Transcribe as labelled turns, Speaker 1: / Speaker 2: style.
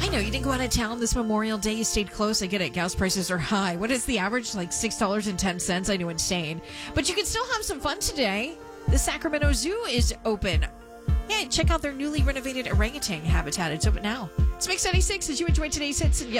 Speaker 1: know you didn't go out of town this Memorial Day. You stayed close. I get it. Gas prices are high. What is the average? Like $6.10. I know, insane. But you can still have some fun today. The Sacramento Zoo is open. Yeah, check out their newly renovated orangutan habitat. It's open now. It's Mix 96 as you enjoy today's hits and